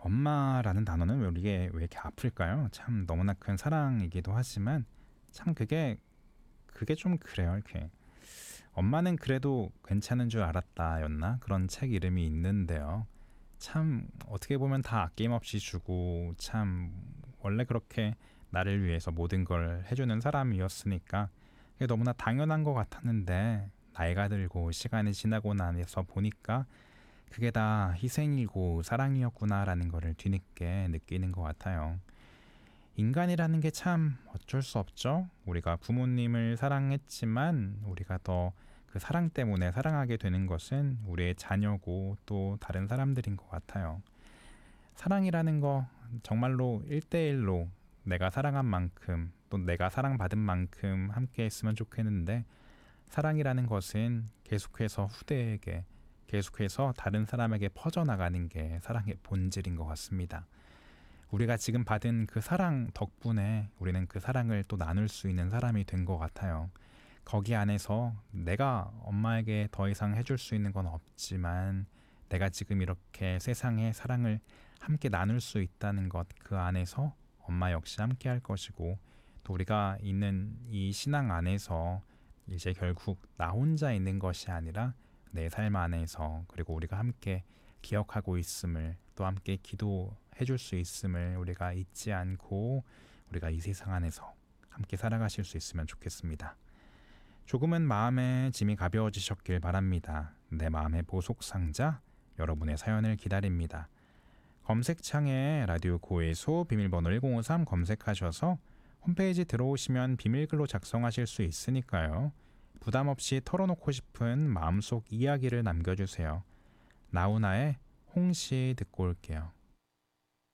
엄마라는 단어는 왜 이렇게 아플까요? 참 너무나 큰 사랑이기도 하지만 참 그게 좀 그래요. 이렇게 엄마는 그래도 괜찮은 줄 알았다였나 그런 책 이름이 있는데요. 참 어떻게 보면 다 아낌없이 주고 참 원래 그렇게 나를 위해서 모든 걸 해주는 사람이었으니까 그게 너무나 당연한 것 같았는데 나이가 들고 시간이 지나고 나서 보니까 그게 다 희생이고 사랑이었구나라는 거를 뒤늦게 느끼는 것 같아요. 인간이라는 게 참 어쩔 수 없죠. 우리가 부모님을 사랑했지만 우리가 더 그 사랑 때문에 사랑하게 되는 것은 우리의 자녀고 또 다른 사람들인 것 같아요. 사랑이라는 거 정말로 1대1로 내가 사랑한 만큼 또 내가 사랑받은 만큼 함께 했으면 좋겠는데 사랑이라는 것은 계속해서 후대에게 계속해서 다른 사람에게 퍼져나가는 게 사랑의 본질인 것 같습니다. 우리가 지금 받은 그 사랑 덕분에 우리는 그 사랑을 또 나눌 수 있는 사람이 된 것 같아요. 거기 안에서 내가 엄마에게 더 이상 해줄 수 있는 건 없지만 내가 지금 이렇게 세상에 사랑을 함께 나눌 수 있다는 것, 그 안에서 엄마 역시 함께 할 것이고 또 우리가 있는 이 신앙 안에서 이제 결국 나 혼자 있는 것이 아니라 내 삶 안에서 그리고 우리가 함께 기억하고 있음을 또 함께 기도해 줄 수 있음을 우리가 잊지 않고 우리가 이 세상 안에서 함께 살아가실 수 있으면 좋겠습니다. 조금은 마음의 짐이 가벼워지셨길 바랍니다. 내 마음의 보석 상자, 여러분의 사연을 기다립니다. 검색창에 라디오 고해소 비밀번호 1053 검색하셔서 홈페이지 들어오시면 비밀글로 작성하실 수 있으니까요. 부담 없이 털어놓고 싶은 마음속 이야기를 남겨주세요. 나훈아의 홍시 듣고 올게요.